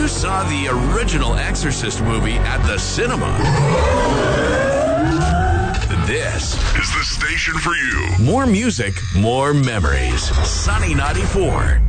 saw the original Exorcist movie at the cinema. This is the station for you. More music, more memories. Sunny 94.